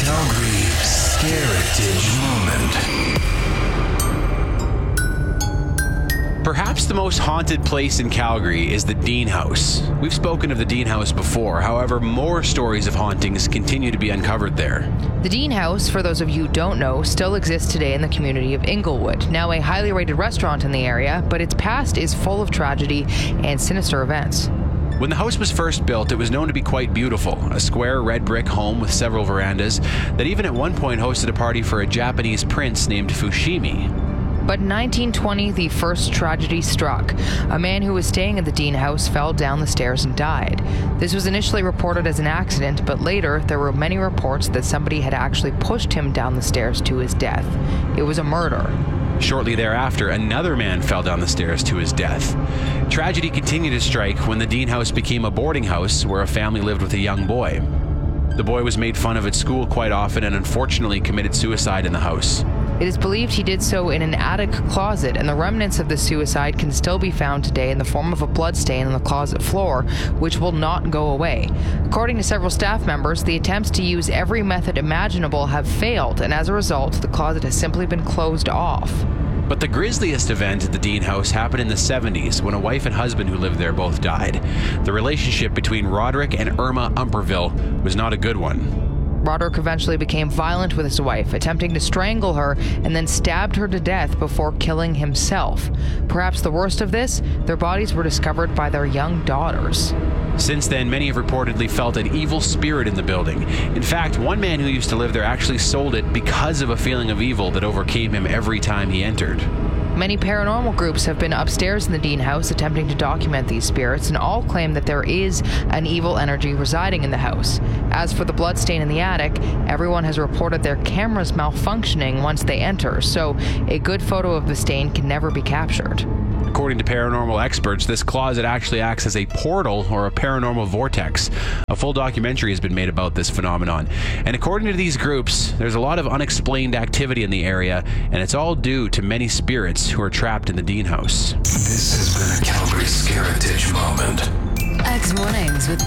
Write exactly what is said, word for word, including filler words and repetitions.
Calgary Scaritage Moment. Perhaps the most haunted place in Calgary is the Dean House. We've spoken of the Dean House before, however, more stories of hauntings continue to be uncovered there. The Dean House, for those of you who don't know, still exists today in the community of Inglewood, now a highly rated restaurant in the area, but its past is full of tragedy and sinister events. When the house was first built, it was known to be quite beautiful, a square red brick home with several verandas that even at one point hosted a party for a Japanese prince named Fushimi. But in nineteen twenty, the first tragedy struck. A man who was staying at the Dean House fell down the stairs and died. This was initially reported as an accident, but later there were many reports that somebody had actually pushed him down the stairs to his death. It was a murder. Shortly thereafter, another man fell down the stairs to his death. Tragedy continued to strike when the Dean House became a boarding house where a family lived with a young boy. The boy was made fun of at school quite often and unfortunately committed suicide in the house. It is believed he did so in an attic closet, and the remnants of the suicide can still be found today in the form of a bloodstain on the closet floor, which will not go away. According to several staff members, the attempts to use every method imaginable have failed, and as a result, the closet has simply been closed off. But the grisliest event at the Dean House happened in the seventies when a wife and husband who lived there both died. The relationship between Roderick and Irma Umperville was not a good one. Roderick eventually became violent with his wife, attempting to strangle her and then stabbed her to death before killing himself. Perhaps the worst of this, their bodies were discovered by their young daughters. Since then, many have reportedly felt an evil spirit in the building. In fact, one man who used to live there actually sold it because of a feeling of evil that overcame him every time he entered. Many paranormal groups have been upstairs in the Dean House attempting to document these spirits, and all claim that there is an evil energy residing in the house. As for the bloodstain in the attic, everyone has reported their cameras malfunctioning once they enter, so a good photo of the stain can never be captured. According to paranormal experts, this closet actually acts as a portal or a paranormal vortex. A full documentary has been made about this phenomenon. And according to these groups, there's a lot of unexplained activity in the area, and it's all due to many spirits who are trapped in the Dean House. This has been a Calgary Scaritage Moment. X Mornings with